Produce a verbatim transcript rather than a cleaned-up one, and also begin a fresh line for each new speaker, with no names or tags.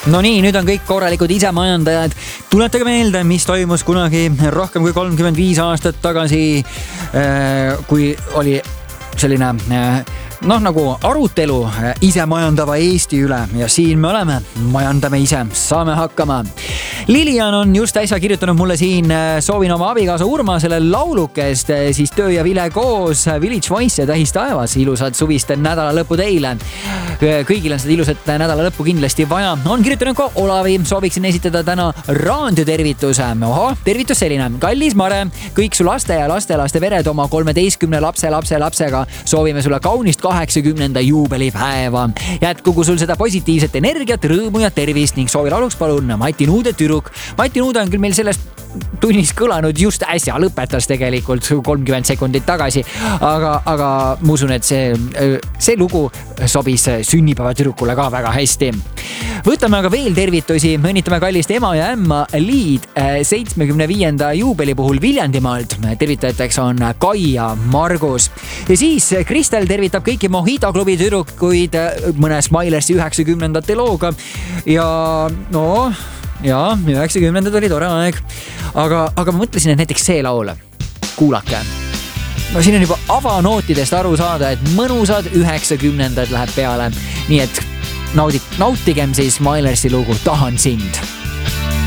No nii, nüüd on kõik korralikud isemajandajad. Tuletage meelde, mis toimus kunagi rohkem kui kolmkümmend viis aastat tagasi, kui oli selline noh, nagu arutelu isemajandava Eesti üle ja siin me oleme, majandame ise, saame hakkama. Lilian on just äsja kirjutanud mulle siin, soovin oma abikaasa Urmasele laulukest, siis töö ja vile koos, Village Voice ja Tähis taevas, ilusad suvist nädala lõppu teile. Kõigil on seda ilusat nädala lõppu kindlasti vaja. On kirjutanud ka Olavi, sooviksin esitada täna raadiotervituse. Oho, tervitus selline. Kallis Mare, kõik su laste ja lastelaste vered oma kolmeteistkümne lapse, lapse, lapsega. Soovime sulle kaunist kaheksakümnenda juubelipäeva. Jätkugu sul seda positiivset energiat, rõõmu ja tervist ning soovi lauluks palun Mati Nuude tüdruk. Mati Nuude on küll meil sellest tunnis kõlanud just äsja, lõpetas tegelikult kolmkümmend sekundit tagasi, aga, aga ma usun, et see, see lugu sobis sünnipäeva tüdrukule ka väga hästi. Võtame aga veel tervitusi, õnnitame kallist ema ja ämma Liid seitsmekümne viienda juubeli puhul Viljandimaalt. Tervitajateks on Kai ja Margus. Ja siis Kristel tervitab kõiki Mojito klubi tüdrukuid mõne Smilersi üheksakümnendate looga ja no... Ja, üheksakümnendad oli tore aeg. Aga, aga ma mõtlesin, et näiteks see laul. Kuulake. No siin on juba avanootidest aru saada, et mõnusad üheksakümnendad läheb peale. Nii et nautigem siis Smilersi lugu Tahan sind.